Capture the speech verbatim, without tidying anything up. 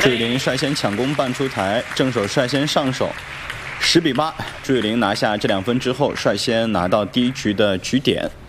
朱雨玲率先抢攻半出台，正手率先上手，十比八，朱雨玲拿下这两分之后，率先拿到第一局的局点。